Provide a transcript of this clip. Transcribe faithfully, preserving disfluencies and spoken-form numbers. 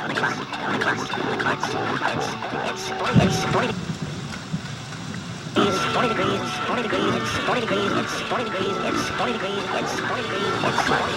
It's forty degrees, forty degrees, it's forty degrees, it's forty degrees, it's forty degrees, it's forty degrees, it's forty degrees, it's forty